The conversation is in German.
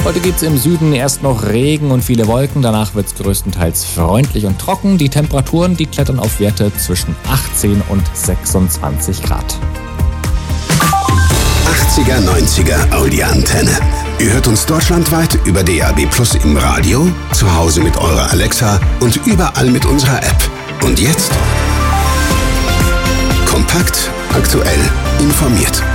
Heute gibt es im Süden erst noch Regen und viele Wolken, danach wird es größtenteils freundlich und trocken. Die Temperaturen, die klettern auf Werte zwischen 18 und 26 Grad. 80er, 90er Audi-Antenne. Ihr hört uns deutschlandweit über DAB+ im Radio, zu Hause mit eurer Alexa und überall mit unserer App. Und jetzt? Kompakt, aktuell, informiert.